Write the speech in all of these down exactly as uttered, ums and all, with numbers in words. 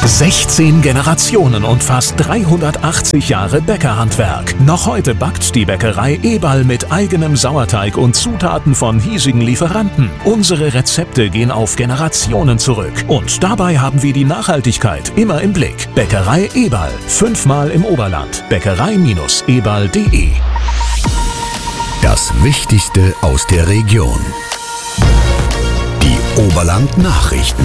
sechzehn Generationen und fast dreihundertachtzig Jahre Bäckerhandwerk. Noch heute backt die Bäckerei Eberl mit eigenem Sauerteig und Zutaten von hiesigen Lieferanten. Unsere Rezepte gehen auf Generationen zurück. Und dabei haben wir die Nachhaltigkeit immer im Blick. Bäckerei Eberl. Fünfmal im Oberland. Bäckerei Eberl punkt de. Das Wichtigste aus der Region. Die Oberland-Nachrichten.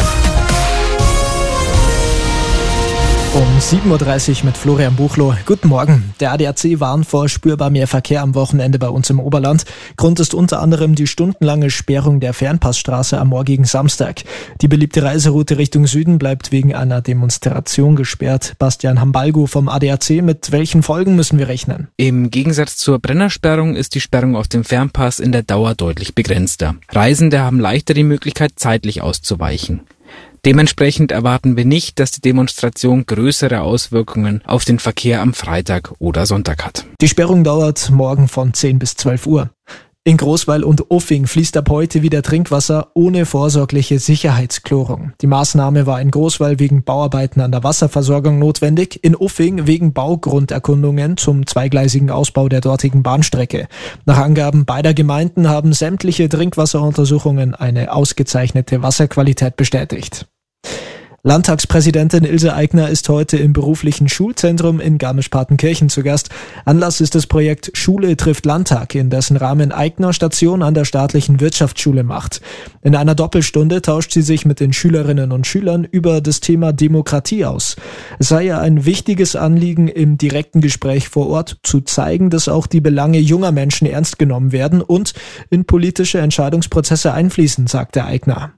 Um sieben Uhr dreißig mit Florian Buchloh. Guten Morgen. Der A D A C warnt vor spürbar mehr Verkehr am Wochenende bei uns im Oberland. Grund ist unter anderem die stundenlange Sperrung der Fernpassstraße am morgigen Samstag. Die beliebte Reiseroute Richtung Süden bleibt wegen einer Demonstration gesperrt. Bastian Hambalgo vom A D A C, mit welchen Folgen müssen wir rechnen? Im Gegensatz zur Brennersperrung ist die Sperrung auf dem Fernpass in der Dauer deutlich begrenzter. Reisende haben leichter die Möglichkeit, zeitlich auszuweichen. Dementsprechend erwarten wir nicht, dass die Demonstration größere Auswirkungen auf den Verkehr am Freitag oder Sonntag hat. Die Sperrung dauert morgen von zehn bis zwölf Uhr. In Großweil und Uffing fließt ab heute wieder Trinkwasser ohne vorsorgliche Sicherheitsklorung. Die Maßnahme war in Großweil wegen Bauarbeiten an der Wasserversorgung notwendig, in Uffing wegen Baugrunderkundungen zum zweigleisigen Ausbau der dortigen Bahnstrecke. Nach Angaben beider Gemeinden haben sämtliche Trinkwasseruntersuchungen eine ausgezeichnete Wasserqualität bestätigt. Landtagspräsidentin Ilse Aigner ist heute im beruflichen Schulzentrum in Garmisch-Partenkirchen zu Gast. Anlass ist das Projekt Schule trifft Landtag, in dessen Rahmen Aigner Station an der staatlichen Wirtschaftsschule macht. In einer Doppelstunde tauscht sie sich mit den Schülerinnen und Schülern über das Thema Demokratie aus. Es sei ja ein wichtiges Anliegen, im direkten Gespräch vor Ort zu zeigen, dass auch die Belange junger Menschen ernst genommen werden und in politische Entscheidungsprozesse einfließen, sagte Aigner.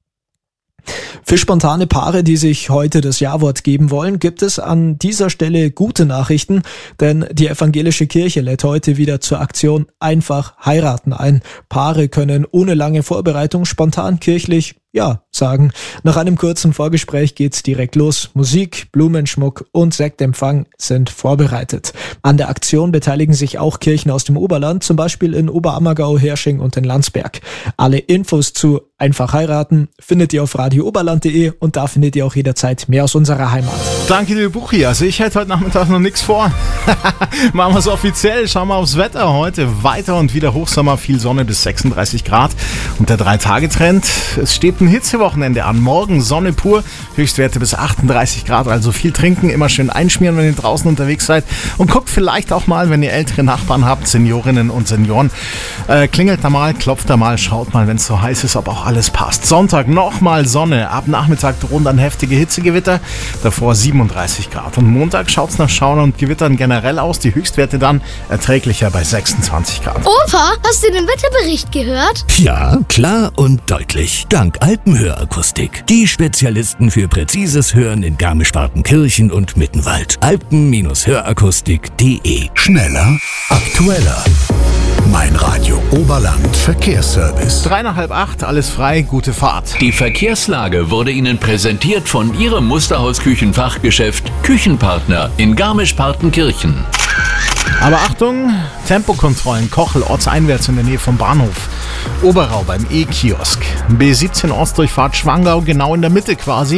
Für spontane Paare, die sich heute das Ja-Wort geben wollen, gibt es an dieser Stelle gute Nachrichten, denn die evangelische Kirche lädt heute wieder zur Aktion Einfach heiraten ein. Paare können ohne lange Vorbereitung spontan kirchlich Ja sagen. Nach einem kurzen Vorgespräch geht's direkt los. Musik, Blumenschmuck und Sektempfang sind vorbereitet. An der Aktion beteiligen sich auch Kirchen aus dem Oberland, zum Beispiel in Oberammergau, Hersching und in Landsberg. Alle Infos zu Einfach heiraten findet ihr auf radio oberland punkt de und da findet ihr auch jederzeit mehr aus unserer Heimat. Danke, liebe Buchi. Also ich hätte heute Nachmittag noch nichts vor. Machen wir es offiziell. Schauen wir aufs Wetter. Heute weiter und wieder Hochsommer, viel Sonne bis sechsunddreißig Grad. Und der Drei-Tage-Trend, es steht ein Hitzewochenende an. Morgen Sonne pur, Höchstwerte bis achtunddreißig Grad. Also viel trinken, immer schön einschmieren, wenn ihr draußen unterwegs seid. Und guckt vielleicht auch mal, wenn ihr ältere Nachbarn habt, Seniorinnen und Senioren. Äh, klingelt da mal, klopft da mal, schaut mal, wenn es so heiß ist, ob auch alles passt. Sonntag nochmal Sonne. Ab Nachmittag drohen dann heftige Hitzegewitter. Davor siebenunddreißig Grad. Und Montag schaut es nach Schauern und Gewittern generell aus. Die Höchstwerte dann erträglicher bei sechsundzwanzig Grad. Opa, hast du den Wetterbericht gehört? Ja, klar und deutlich. Dank Alpenhörakustik. Die Spezialisten für präzises Hören in Garmisch-Partenkirchen und Mittenwald. alpen hörakustik punkt de. Schneller, aktueller. Mein Radio Oberland Verkehrsservice. Drei nach halb acht, alles frei, gute Fahrt. Die Verkehrslage wurde Ihnen präsentiert von Ihrem Musterhaus-Küchenfachgeschäft Küchenpartner in Garmisch-Partenkirchen. Aber Achtung, Tempokontrollen, Kochel, ortseinwärts in der Nähe vom Bahnhof. Oberau beim E-Kiosk. B siebzehn Ortsdurchfahrt Schwangau, genau in der Mitte quasi.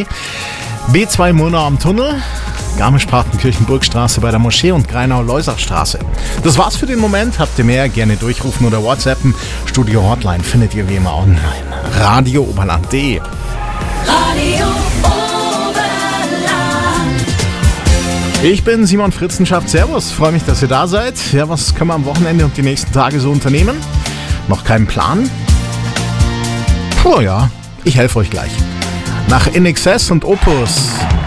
B zwei Murnau am Tunnel. Garmisch-Partenkirchen-Burgstraße bei der Moschee und Greinau-Leusachstraße. Das war's für den Moment. Habt ihr mehr? Gerne durchrufen oder WhatsAppen. Studio Hotline findet ihr wie immer online. radio oberland punkt de. Radio Oberland. Ich bin Simon Fritzenschaft. Servus, freue mich, dass ihr da seid. Ja, was können wir am Wochenende und die nächsten Tage so unternehmen? Noch keinen Plan? Puh, ja, ich helfe euch gleich. Nach In Excess und Opus